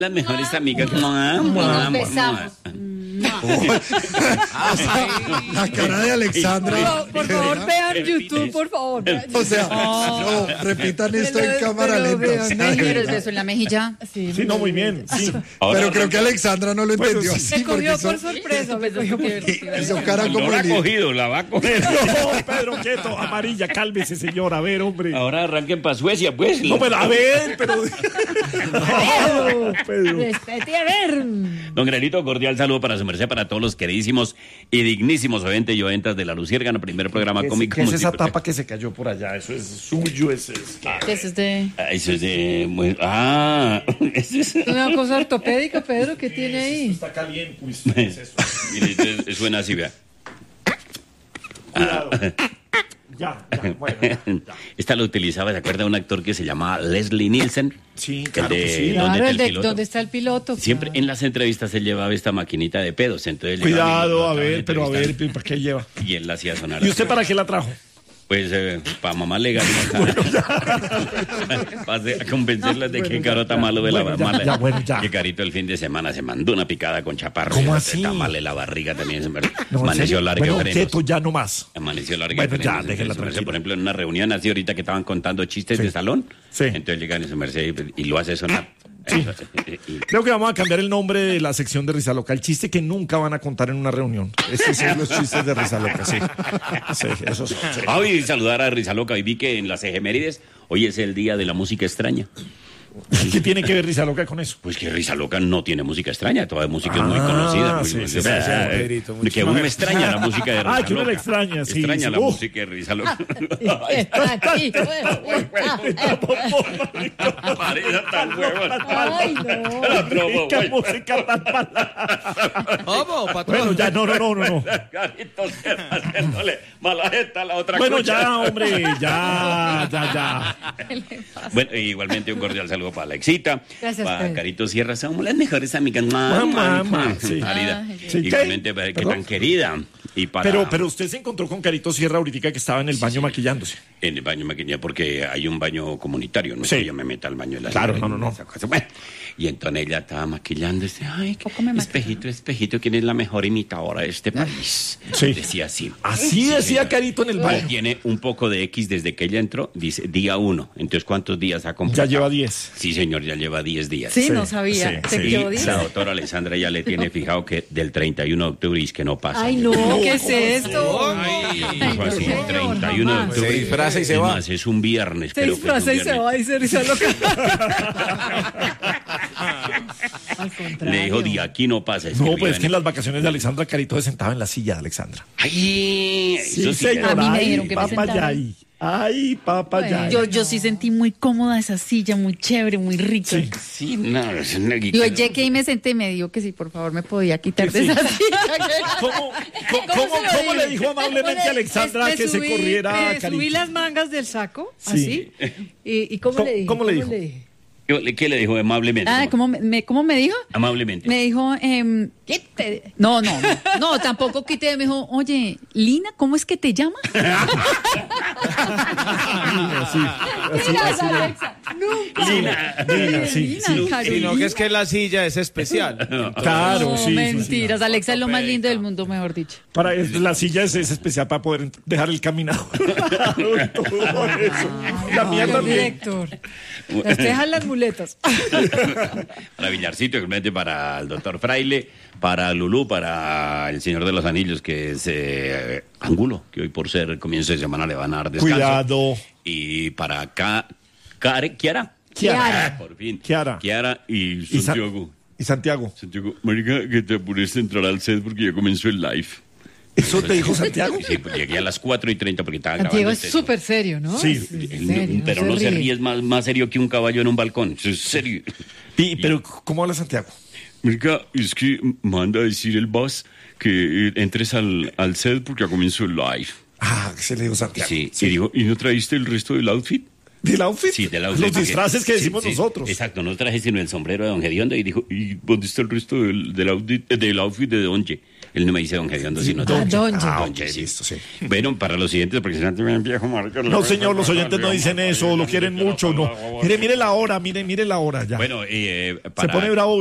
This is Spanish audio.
Las mejores amigas. Nos besamos. La cara de Alexandra. Por favor, vean YouTube, por favor. O sea, no, repitan esto en cámara lenta. El beso en la mejilla. Sí, no, muy bien. Sí. Pero creo que Alexandra no lo entendió así. Me cogió porque por sorpresa. hizo cara No como la ha el... cogido, la va a coger. No, Pedro, quieto, amarilla, cálmese, señor. A ver, hombre. Ahora arranquen para Suecia, pues. No, pero a ver, pero. No, Pedro. Respete, a ver. Don Granito, cordial saludo para su merced, para todos los queridísimos y dignísimos oyentes y oyentas de La Luciérgana, primer programa cómico. ¿Qué es esa tapa que se cayó por allá? Eso es suyo, ese es. Eso es de Eso es de... eso es... una cosa ortopédica, Pedro, ¿qué tiene ahí? Está caliente. Uy, ¿qué es eso? Mire, suena así, vea. Cuidado. Ya, bueno. Ya. Esta lo utilizaba, ¿se acuerda de un actor que se llamaba Leslie Nielsen? Sí, El claro de que sí. ¿Dónde Claro, está el de piloto? ¿dónde está el piloto? Siempre en las entrevistas él llevaba esta maquinita de pedos, entonces Cuidado, llegaba a y lo ver, pero a ver, entrevistaban, ¿para qué lleva? y él la hacía sonar. ¿Y usted así. para qué la trajo? Pues para mamá legal para convencerlas de que Caro está malo de la Bueno, ya, mala. ya, bueno, ya. Que Carito el fin de semana se mandó una picada con chaparro. ¿Cómo y así? Está mal en la barriga también. No, ¿en Amaneció serio? larga Bueno, de frenos. quieto, ya no más. Amaneció larga Bueno, de ya, frenos. déjela Entonces, su merced, tranquila. por ejemplo, en una reunión así ahorita que estaban contando chistes Sí. de salón. Sí. Entonces llegan y su merced y lo hace sonar. Sí. Creo que vamos a cambiar el nombre de la sección de Risa Loca. El chiste que nunca van a contar en una reunión. Estos son los chistes de Risa Loca, sí. Sí, esos son. Sí. Y saludar a Risa Loca. Y vi que en las efemérides hoy es el día de la música extraña. ¿Qué tiene que ver Risa Loca con eso? Pues que Risa Loca no tiene música extraña, toda música es muy conocida. Muy, sí, muy- sí, sí, Pedrito, sí, que uno me extraña la música de Risa Ah, que uno Loca. le extraña, sí, Extraña sí. la música de Risa Loca. Marisa tan huevón. Ay, no. La trobo, ¿Qué güey. música tan mala? ¿Cómo, patrón? Bueno, ya, no. Carito Sierra haciéndole mala jeta a la otra Bueno, cucha. ya, hombre, ya. Bueno, igualmente un cordial saludo para Alexita, Gracias, para Pedro. Carito Sierra, somos las mejores amigas. Mamá, sí. Marida. Ay, sí. Igualmente, ¿Qué? que tan querida. Y para Pero usted se encontró con Carito Sierra ahorita que estaba en el baño maquillándose. en el baño maquinilla, porque hay un baño comunitario, no es Sí. que yo me meta al baño de la Claro, señora, no. esa cosa. Bueno, y entonces ella estaba maquillando, dice, ay, Poco me espejito, ¿quién es la mejor imitadora de este país? Sí. Decía así. Así decía señora. Carito en el baño. Tiene un poco de X desde que ella entró, dice día 1. Entonces, ¿cuántos días ha Ya completado? lleva 10. Sí, señor, ya lleva 10 días. Sí, Sí, no sabía. sí, Se sí. quedó Y bien. la doctora Alessandra ya le tiene fijado que del 31 de octubre es que no pasa. Ay, no, ¿qué es esto? Dijo así, no, 31 de jamás. octubre. Se disfraza y se Es va. más, es un viernes. Se creo que es un disfraza y se viernes. va, dice Risa Loca. Al contrario. Le dijo, de aquí no pasa. Es No, que pues es que en viene- las vacaciones de Alexandra Carito se sentaba en la silla de Alexandra. Ay, eso sí. A mí me dijeron que me papayay. Ay, papayay. Yo sí sentí muy cómoda esa silla, muy chévere, muy rica. Sí. Sí, no, es una Yo llegué y me senté y me dijo que sí, por favor, me podía quitar de esa silla. ¿Cómo le dijo amablemente a Alexandra que se corriera a Carito? Subí las mangas del saco, Sí. así. ¿Y cómo ¿Cómo- le dije? cómo le dijo? ¿Qué le dijo amablemente? ¿Cómo me dijo? Amablemente. Me dijo, quítate. No, tampoco quité. Me dijo, oye, Lina, ¿cómo es que te llamas? Mira, Alexa, nunca. Lina, sí, sí. Carolina. Sino que es que la silla es especial. Claro, No, sí. mentiras. Alexa es lo más lindo del mundo, mejor dicho. La silla es especial para poder dejar el caminado. Todo eso. La mía Señor también. director. Las dejan las muletas. Para Villarcito, igualmente para el doctor Fraile, para Lulú, para el Señor de los Anillos, que es Angulo, que hoy por ser comienzo de semana le van a dar descanso. Cuidado. Y para Kiara. Por fin. Kiara. Y Y Santiago. Y Santiago. Santiago, marica, que te apures de entrar al set porque ya comenzó el live. ¿Eso te dijo Santiago? Sí, pues llegué a las 4:30 porque estaba Santiago grabando es este- súper serio, ¿no? Sí, Es Él serio, pero no se ríe. ríe, es más serio que un caballo en un balcón. Eso es serio. Pero, ¿cómo habla Santiago? Marica, es que manda a decir el boss que entres al set porque ya comenzó el live. Ah, que se le dijo Santiago. Sí, y dijo, ¿y no trajiste el resto del outfit? ¿Del outfit? Sí, del outfit. Los disfraces que Sí, decimos sí, nosotros. Exacto, no traje sino el sombrero de Don Gediondo y dijo, ¿y dónde está el resto del outfit de Don Ye? Él no me dice don Gediondo, sino Don G. Don ok, G, sí. listo, sí. Bueno, para los siguientes, porque si no te ven viejo, marica. No, señor, los oyentes no dicen eso, lo quieren mucho, no. Mire la hora, mire la hora ya. Bueno, Se para... pone bravo